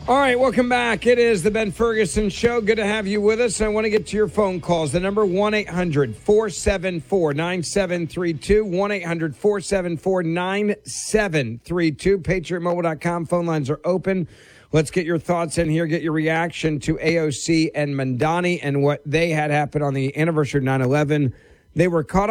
All right, welcome back. It is the Ben Ferguson Show. Good to have you with us. I want to get to your phone calls. The number 1-800-474-9732, 1-800-474-9732. PatriotMobile.com. Phone lines are open. Let's get your thoughts in here. Get your reaction to AOC and Mamdani and what they had happen on the anniversary of 9/11. They were caught